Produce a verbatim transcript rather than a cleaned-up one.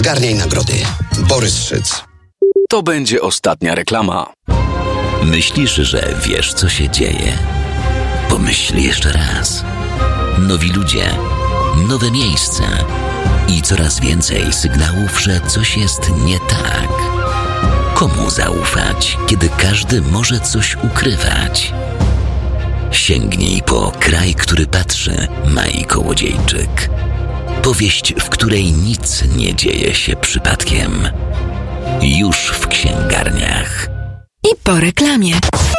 Zgarniaj nagrody. Borys Szyc. To będzie ostatnia reklama. Myślisz, że wiesz, co się dzieje? Pomyśl jeszcze raz. Nowi ludzie, nowe miejsca i coraz więcej sygnałów, że coś jest nie tak. Komu zaufać, kiedy każdy może coś ukrywać? Sięgnij po Kraj, który patrzy, Mai Kołodziejczyk. Powieść, w której nic nie dzieje się przypadkiem. Już w księgarniach. I po reklamie.